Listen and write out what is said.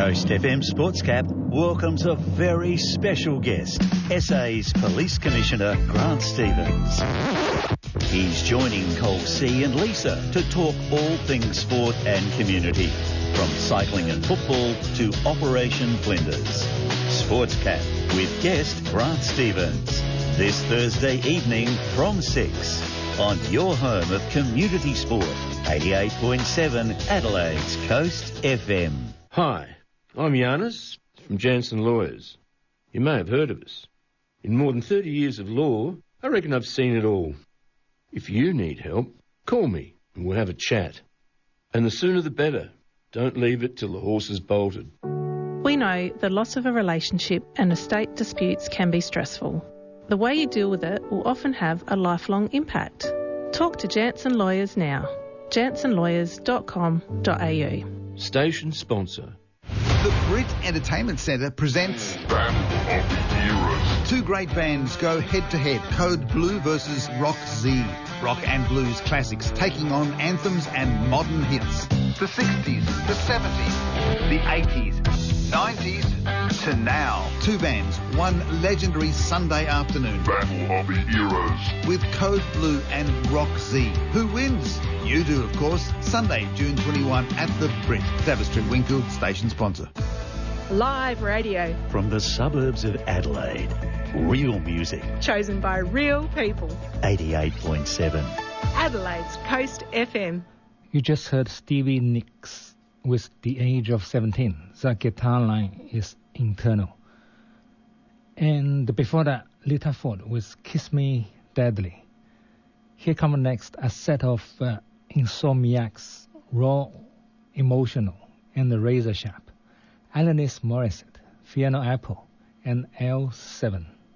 Coast FM Sportscap welcomes a very special guest, SA's Police Commissioner Grant Stevens. He's joining Cole C and Lisa to talk all things sport and community, from cycling and football to Operation Flinders. Sportscap with guest Grant Stevens, this Thursday evening from 6 on your home of community sport, 88.7 Adelaide's Coast FM. Hi, I'm Giannis from Jansen Lawyers. You may have heard of us. In more than 30 years of law, I reckon I've seen it all. If you need help, call me and we'll have a chat. And the sooner the better. Don't leave it till the horse is bolted. We know the loss of a relationship and estate disputes can be stressful. The way you deal with it will often have a lifelong impact. Talk to Jansen Lawyers now. jansenlawyers.com.au. Station sponsor. The Brit Entertainment Centre presents Battle of the Eras. Two great bands go head-to-head. Code Blue versus Rock Z. Rock and blues classics taking on anthems and modern hits. The 60s, the 70s, the 80s, 90s to now. Two bands, one legendary Sunday afternoon. Battle of the Eras. With Code Blue and Rock Z. Who wins? You do, of course. Sunday, June 21 at the Brit. Davis Street, Wingfield, station sponsor. Live radio. From the suburbs of Adelaide, real music. Chosen by real people. 88.7. Adelaide's Coast FM. You just heard Stevie Nicks with The Age of 17. The guitar line is internal. And before that, Lita Ford with Kiss Me Deadly. Here comes next a set of Insomniacs, Raw, Emotional, and the Razor Sharp. Alanis Morissette, Fiona Apple, and L7.